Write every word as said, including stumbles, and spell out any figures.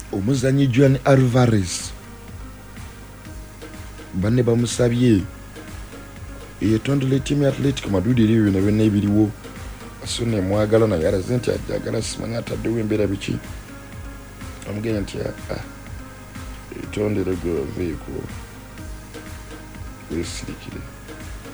omuzanyi Julian Alvarez banne bamusabye yetondole ttiimu ya Atletico Madrid eri bino byonna ebiriwo so ne mwagala naye alaze nti ajagala simanyi ataddewo embeera biki amugenya nti etondere gweveeko wesirikire